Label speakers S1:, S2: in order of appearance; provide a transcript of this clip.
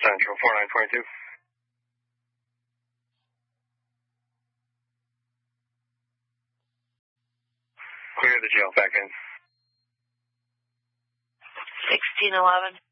S1: Central 4922. Clear the jail, back in.
S2: 1611.